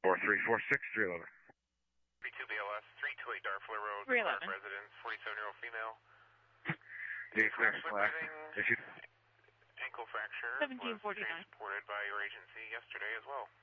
311. 32 BLS, 328 Darfler Road, 311. Clark residence, 47-year-old female. Issued. Ankle fracture 1749. was transported by your agency yesterday as well.